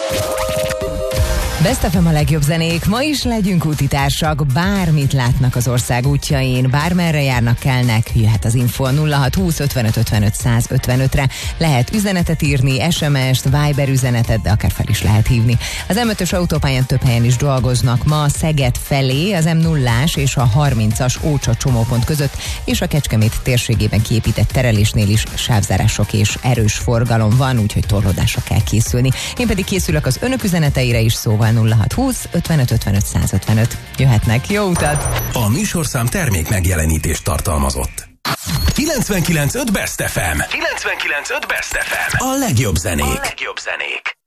Best FM a legjobb zenék, ma is legyünk útitársak, bármit látnak az ország útjain, bármerre járnak, kelnek, jöhet az info a 0620 55 55 155-re. Lehet üzenetet írni, SMS-t, Viber üzenetet, de akár fel is lehet hívni. Az M5-ös autópályán több helyen is dolgoznak ma, Szeged felé, az M0-ás és a 30-as Ócsa csomópont között, és a Kecskemét térségében kiépített terelésnél is sávzárások és erős forgalom van, úgyhogy torlódásra kell készülni. Én pedig készülök az önök üzeneteire is, szóval 0620 55 55 155. Jöhetnek, jó utat! A műsorszám termék megjelenítést tartalmazott. 99.5 Best FM. 99.5 Best FM. A legjobb zenék.